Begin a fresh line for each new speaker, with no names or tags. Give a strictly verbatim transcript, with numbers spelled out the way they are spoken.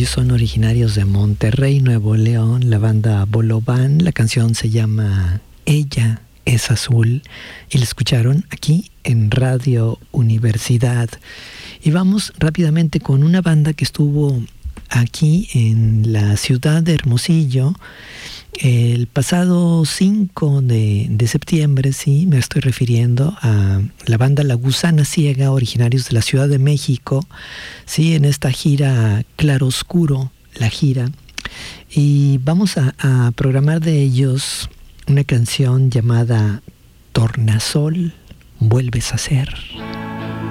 Ellos son originarios de Monterrey, Nuevo León, la banda Bolobán. La canción se llama Ella es Azul y la escucharon aquí en Radio Universidad. Y vamos rápidamente con una banda que estuvo aquí en la ciudad de Hermosillo el pasado cinco de, de septiembre, sí, me estoy refiriendo a la banda La Gusana Ciega, originarios de la Ciudad de México, sí, en esta gira Claroscuro, la gira. Y vamos a, a programar de ellos una canción llamada Tornasol, vuelves a ser.